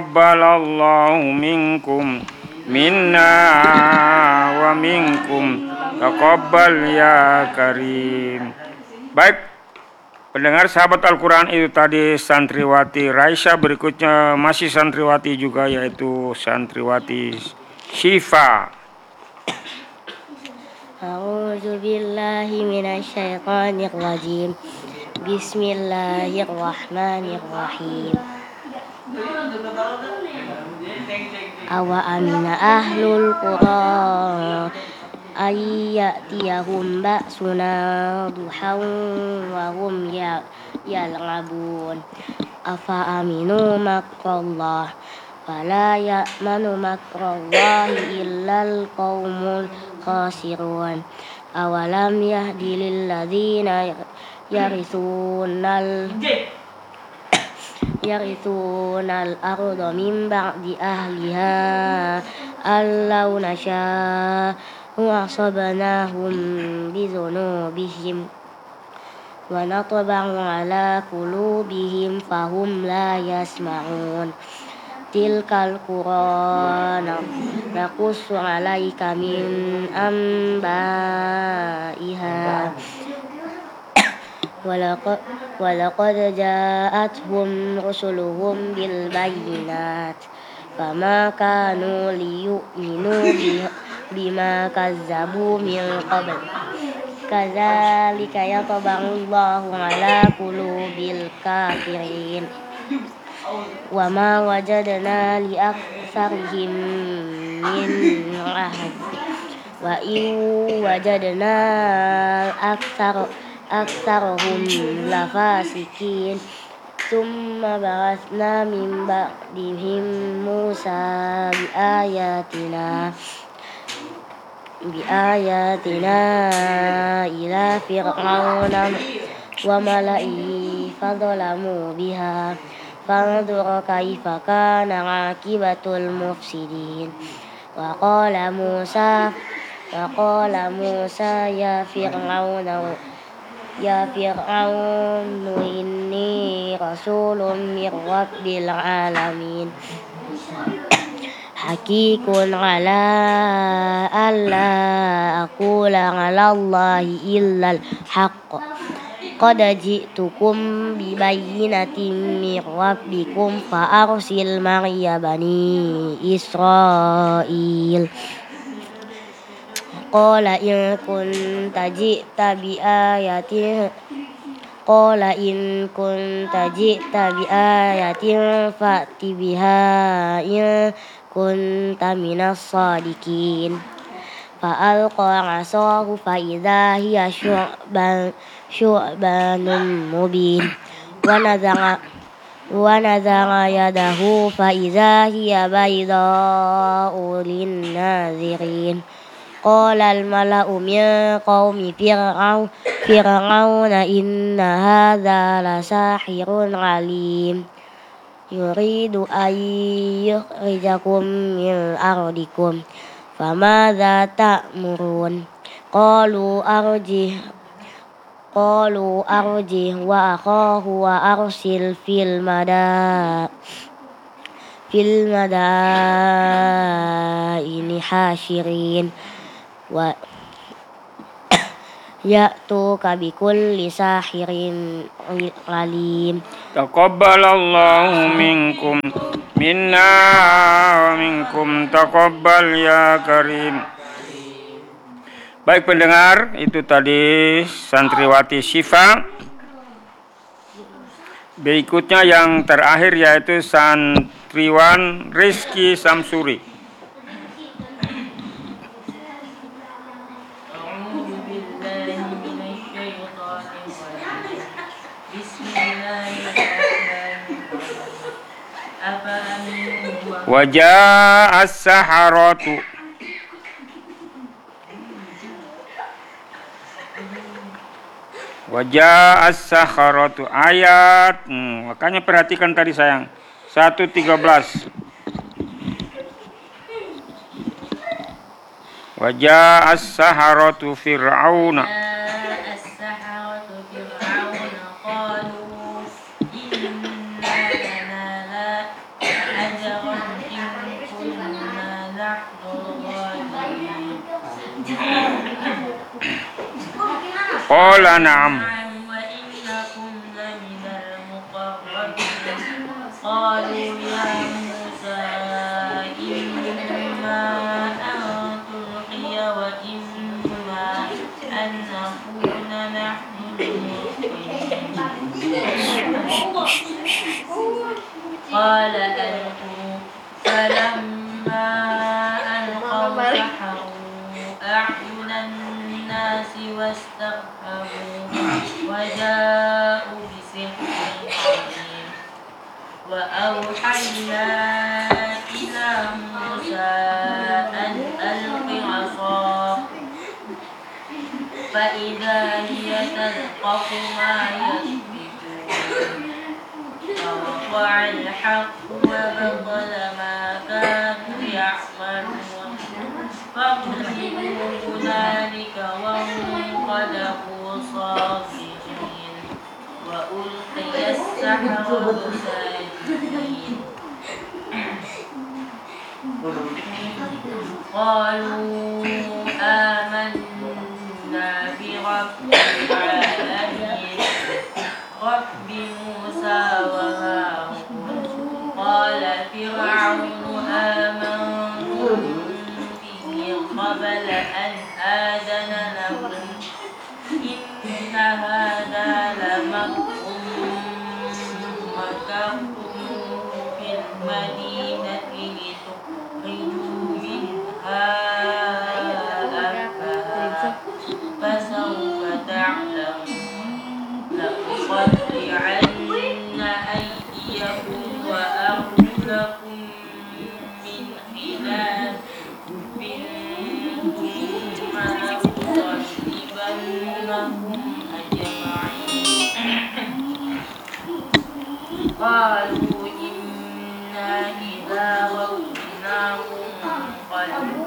taqabbalallahu minkum minna wa minkum taqabbal ya karim. Baik pendengar sahabat Al-Quran, itu tadi santriwati Raisya. Berikutnya masih santriwati juga, yaitu santriwati Syifa. A'udzu billahi minasyaitonir rajim. Bismillahirrahmanirrahim. Awa amina ahlul qura ayyatiyahum ba'suna duhan wa hum yal'abun. Afa aminu makrallah fala ya'manu makrallahi illal qaumul khasirun. Awalam yahdi lil ladzina yarithunal arda min ba'di ahliha allau nasha وَأَصَبْنَاهُمْ بِذُنُوبِهِمْ وَنَطْبَعُ عَلَى قُلُوبِهِمْ فَهُمْ لَا يَسْمَعُونَ تِلْكَ الْقُرَى نَقُصُّ عَلَيْكَ مِنْ أَنْبَائِهَا وَلَقَدْ جَاءَتْهُمْ رُسُلُهُمْ بِالْبَيِّنَاتِ فَمَا كَانُوا لِيُؤْمِنُوا بما كذبوا من قبل كذلك يطبع الله على قلوب الكافرين وما وجدنا لأكثرهم من عهد وإن وجدنا أكثرهم لفاسقين ثم بعثنا من بعدهم موسى بآياتنا إلى فرعون وملئه فظلموا بها فانظر كيف كان عاقبة المفسدين وقال موسى يا فرعون إني رسول من رب العالمين حقيق على ألا أقول على الله إلا الحق قد جئتكم ببينة من ربكم فأرسل معي بني إسرائيل قال إن كنت جئت بآية فأت بها إن كنت من الصادقين فألقى عصاه فإذا هي ثعبان مبين ونزع يده فإذا هي بيضاء للناظرين قال الملأ من قوم فرعون إن هذا لساحر عليم يريد أن يخرجكم من أرضكم فماذا تأمرون قالوا أرجه وأخاه وأرسل في المدائن حاشرين يأتوك بكل ساحر عليم Taqabbalallahu minkum minna wa minkum taqabbal ya karim. Baik pendengar, itu tadi santriwati Syifa. Berikutnya yang terakhir yaitu santriwan Rizky Samsuri. Wajah as-saharatu ayat. Makanya perhatikan tadi sayang 1:13. Wajah as-saharatu fir'auna Qala na'am. وإنكم لمن المقربين قالوا يا موسى إما أن تلقي وإما أن نكون نحن الملقين قال ألقوا فلما ألقوا سحروا أعين الناس واسترهبوا وجاءوا بسحر عظيم وأوحينا إلى موسى أن ألق عصاك فإذا هي تلقف ما يأفكون فوقع الحق وبطل ما كانوا يعملون فغلبوا هنالك وانقلبوا صاغرين وألقي السحرة ساجدين قالوا آمنا برب العالمين رب موسى وهارون قال فرعون آمنتم به قبل أن آذن لكم إن هذا لمكر مكرتموه في المدينة لتخرجوا منها أهلها فسوف تعلمون لأقطعن أيديكم وأرجلكم من خلاف ثم لأصلبنكم أجمعين قالوا إنا إذا ربناهم منقلبون